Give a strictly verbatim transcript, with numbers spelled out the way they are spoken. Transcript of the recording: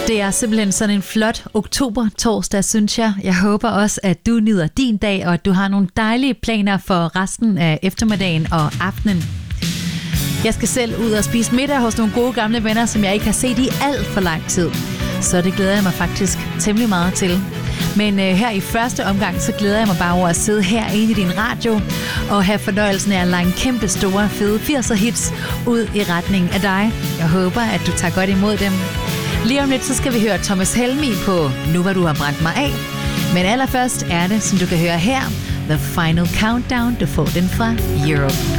Det er simpelthen sådan en flot oktober-torsdag, synes jeg. Jeg håber også, at du nyder din dag, og at du har nogle dejlige planer for resten af eftermiddagen og aftenen. Jeg skal selv ud og spise middag hos nogle gode gamle venner, som jeg ikke har set i alt for lang tid. Så det glæder jeg mig faktisk temmelig meget til. Men øh, her i første omgang, så glæder jeg mig bare over at sidde herinde i din radio og have fornøjelsen af at lege en kæmpe store, fede firser hits ud i retning af dig. Jeg håber, at du tager godt imod dem. Lige om lidt, så skal vi høre Thomas Helmig på Nu hvor du har brændt mig af. Men allerførst er det, som du kan høre her, The Final Countdown. Du får den fra Europe.